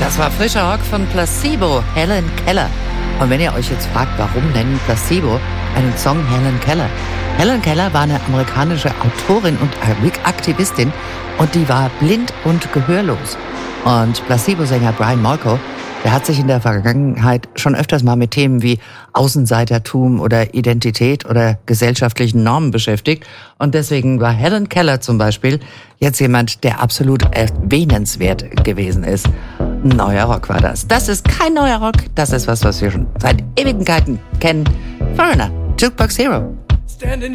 Das war frischer Rock von Placebo, Helen Keller. Und wenn ihr euch jetzt fragt, warum nennen Placebo einen Song Helen Keller? Helen Keller war eine amerikanische Autorin und Aktivistin und die war blind und gehörlos. Und Placebo-Sänger Brian Molko, der hat sich in der Vergangenheit schon öfters mal mit Themen wie Außenseitertum oder Identität oder gesellschaftlichen Normen beschäftigt. Und deswegen war Helen Keller zum Beispiel jetzt jemand, der absolut erwähnenswert gewesen ist. Neuer Rock war das. Das ist kein neuer Rock, das ist was wir schon seit Ewigkeiten kennen. Foreigner, Jukebox Hero. Standing